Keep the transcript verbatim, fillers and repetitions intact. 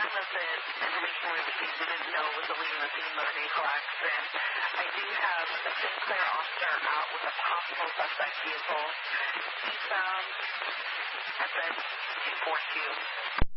some of the information we received we didn't know was a leaving the scene motor vehicle accident. I do have a Sinclair officer out with a possible suspect vehicle eastbound at the two four two.